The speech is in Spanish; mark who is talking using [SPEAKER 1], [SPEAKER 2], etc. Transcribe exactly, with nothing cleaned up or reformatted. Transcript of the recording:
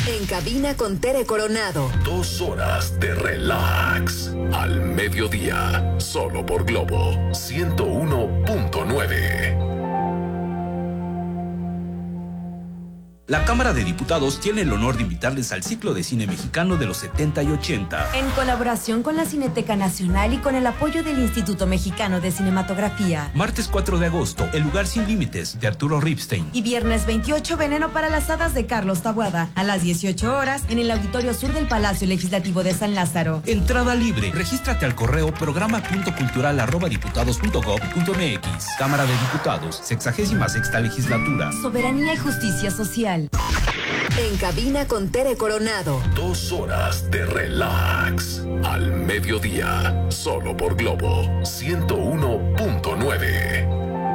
[SPEAKER 1] En cabina con Tere Coronado.
[SPEAKER 2] Dos horas de relax. Al mediodía. Solo por Globo ciento uno punto nueve.
[SPEAKER 3] La Cámara de Diputados tiene el honor de invitarles al ciclo de cine mexicano de los setenta y ochenta.
[SPEAKER 4] En colaboración con la Cineteca Nacional y con el apoyo del Instituto Mexicano de Cinematografía.
[SPEAKER 3] Martes cuatro de agosto, El lugar sin límites, de Arturo Ripstein.
[SPEAKER 4] Y viernes veintiocho, Veneno para las hadas, de Carlos Taboada. A las dieciocho horas, en el Auditorio Sur del Palacio Legislativo de San Lázaro.
[SPEAKER 3] Entrada libre. Regístrate al correo programa punto cultural arroba diputados punto gob punto mx. Cámara de Diputados, sexagésima sexta legislatura.
[SPEAKER 4] Soberanía y justicia social.
[SPEAKER 1] En cabina con Tere Coronado.
[SPEAKER 2] Dos horas de relax. Al mediodía. Solo por Globo ciento uno punto nueve.